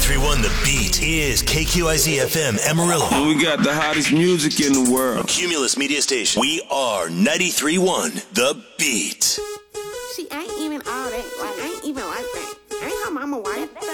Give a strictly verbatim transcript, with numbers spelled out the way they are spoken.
ninety-three point one The Beat is K Q I Z F M Amarillo. We got the hottest music in the world. Cumulus Media Station. We are ninety-three point one The Beat. See, I ain't even all that. Like, I ain't even like that. I ain't her mama wife.